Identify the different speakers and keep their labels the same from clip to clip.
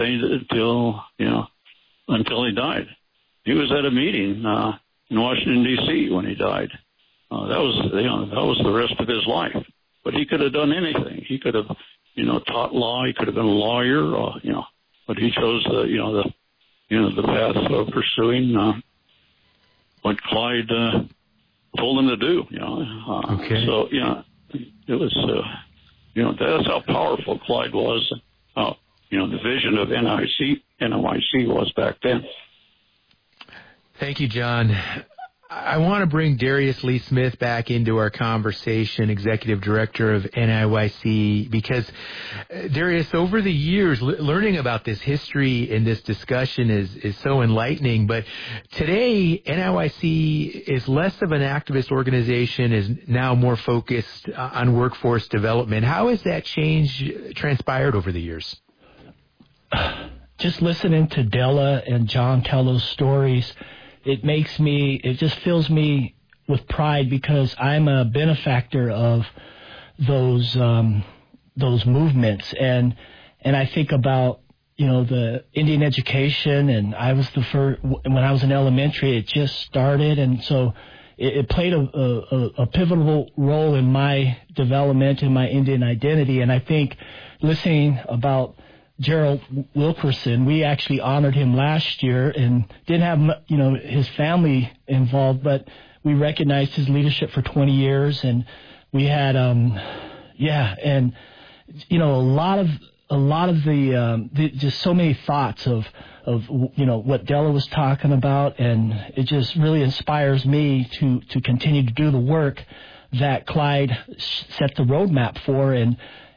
Speaker 1: until he died. He was at a meeting in Washington D.C. when he died. That was the rest of his life. But he could have done anything. He could have, taught law. He could have been a lawyer. But he chose the path of pursuing what Clyde told him to do.
Speaker 2: Okay.
Speaker 1: So it was. That's how powerful Clyde was. How the vision of NYC was back then.
Speaker 2: Thank you, John. I want to bring Darius Lee Smith back into our conversation, Executive Director of NIYC, because, Darius, over the years, learning about this history and this discussion is so enlightening. But today, NIYC is less of an activist organization, is now more focused on workforce development. How has that change transpired over the years?
Speaker 3: Just listening to Della and John tell those stories, it just fills me with pride because I'm a benefactor of those movements. And I think about, the Indian education, and I was the first, when I was in elementary, it just started. And so it played a pivotal role in my development and my Indian identity. And I think listening about Gerald Wilkerson, we actually honored him last year and didn't have, his family involved, but we recognized his leadership for 20 years. And we had, and, a lot of the just so many thoughts of what Della was talking about. And it just really inspires me to continue to do the work that Clyde set the roadmap for. And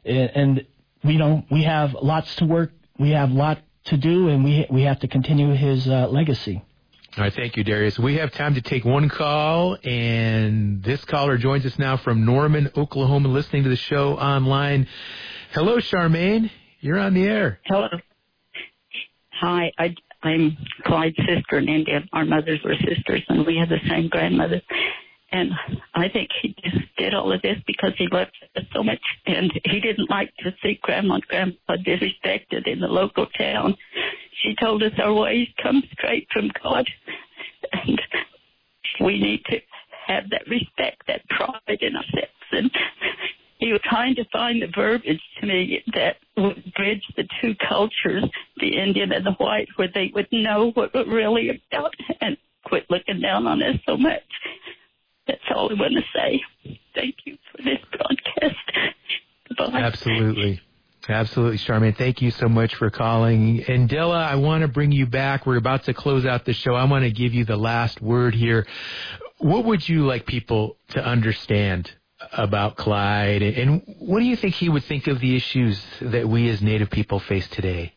Speaker 3: we have lots to work. We have a lot to do, and we have to continue his legacy.
Speaker 2: All right, thank you, Darius. We have time to take one call, and this caller joins us now from Norman, Oklahoma, listening to the show online. Hello, Charmaine. You're on the air.
Speaker 4: Hello. Hi, I'm Clyde's sister in India. Our mothers were sisters, and we had the same grandmother. And I think he just did all of this because he loved us so much. And he didn't like to see Grandma and Grandpa disrespected in the local town. She told us our ways come straight from God. And we need to have that respect, that pride in ourselves. And he was trying to find the verbiage to me that would bridge the two cultures, the Indian and the white, where they would know what we're really about and quit looking down on us so much. That's all I want to say. Thank you for this broadcast. Goodbye.
Speaker 2: Absolutely, Charmaine. Thank you so much for calling. And Della, I want to bring you back. We're about to close out the show. I want to give you the last word here. What would you like people to understand about Clyde? And what do you think he would think of the issues that we as Native people face today?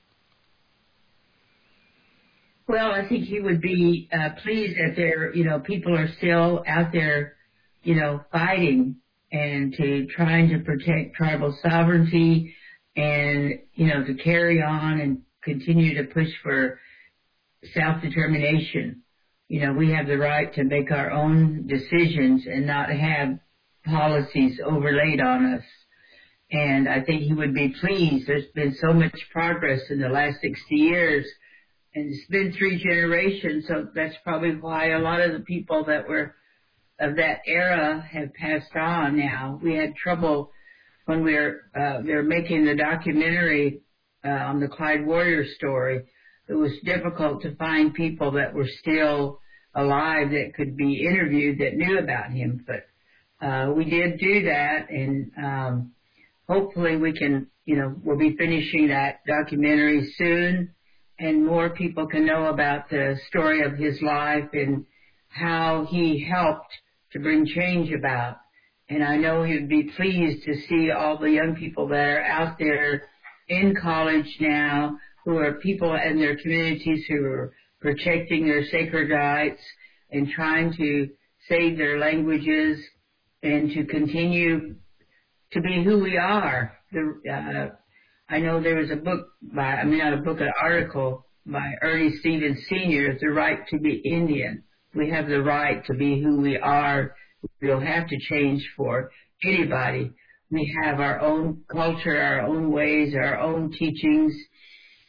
Speaker 5: Well, I think he would be pleased that people are still out there, fighting and trying to protect tribal sovereignty and, to carry on and continue to push for self-determination. We have the right to make our own decisions and not have policies overlaid on us. And I think he would be pleased. There's been so much progress in the last 60 years. And it's been 3 generations, so that's probably why a lot of the people that were of that era have passed on now. We had trouble when they were making the documentary on the Clyde Warrior story. It was difficult to find people that were still alive that could be interviewed that knew about him. But we did do that, and hopefully we can, we'll be finishing that documentary soon. And more people can know about the story of his life and how he helped to bring change about. And I know he would be pleased to see all the young people that are out there in college now, who are people in their communities who are protecting their sacred rights and trying to save their languages and to continue to be who we are. I know there was an article by Ernie Stevens Sr., The Right to be Indian. We have the right to be who we are. We don't have to change for anybody. We have our own culture, our own ways, our own teachings,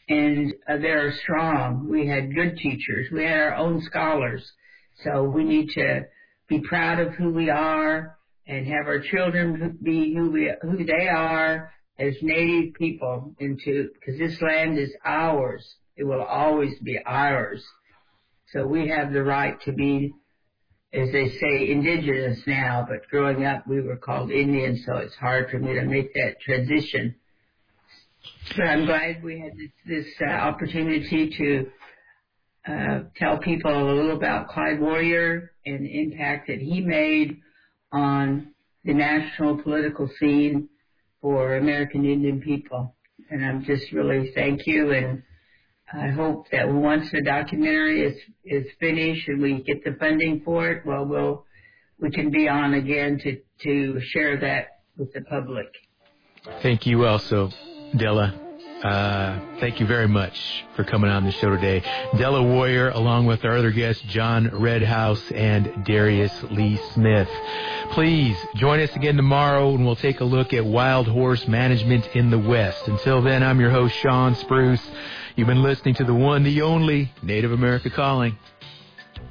Speaker 5: and they're strong. We had good teachers. We had our own scholars. So we need to be proud of who we are and have our children be who they are as Native people, because this land is ours. It will always be ours. So we have the right to be, as they say, indigenous now, but growing up we were called Indian, so it's hard for me to make that transition. But I'm glad we had this opportunity to tell people a little about Clyde Warrior and the impact that he made on the national political scene for American Indian people. And I'm just really thank you, and I hope that once the documentary is finished and we get the funding for it, we can be on again to share that with the public.
Speaker 2: Thank you also, Della. Thank you very much for coming on the show today. Della Warrior, along with our other guests, John Redhouse and Darius Lee Smith. Please join us again tomorrow, and we'll take a look at wild horse management in the West. Until then, I'm your host, Sean Spruce. You've been listening to the one, the only Native America Calling.